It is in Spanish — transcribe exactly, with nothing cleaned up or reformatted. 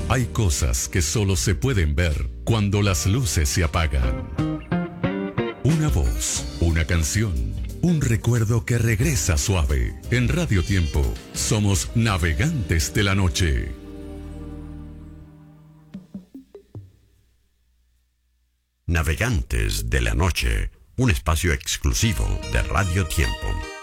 Hay cosas que solo se pueden ver cuando las luces se apagan. Una voz, una canción, un recuerdo que regresa suave. En Radio Tiempo somos navegantes de la noche. Navegantes de la Noche, un espacio exclusivo de Radio Tiempo.